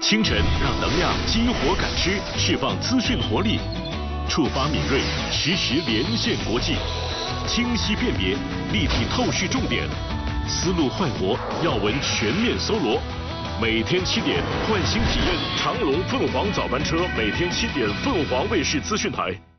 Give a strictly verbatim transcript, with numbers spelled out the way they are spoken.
清晨让能量激活感知，释放资讯活力，触发敏锐，实时连线国际，清晰辨别，立体透视重点，思路焕活，要闻全面搜罗。每天七点，换新体验长隆凤凰早班车，每天七点，凤凰卫视资讯台。